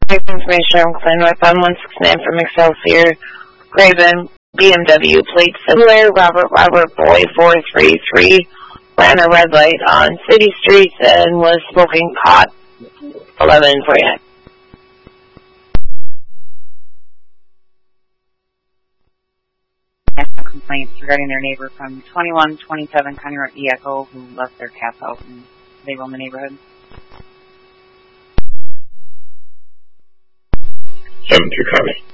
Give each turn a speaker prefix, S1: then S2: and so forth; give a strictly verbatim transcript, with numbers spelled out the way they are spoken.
S1: Information on Glen Web on one six nine from Excelsior, Craven, B M W, plate similar, Robert Robert Boy four three three, ran a red light on City Street and was smoking pot, eleven forty-nine.
S2: Complaints regarding their neighbor from twenty-one twenty-seven County Road E Echo who left their cats out and they roam the neighborhood.
S3: seven two copy.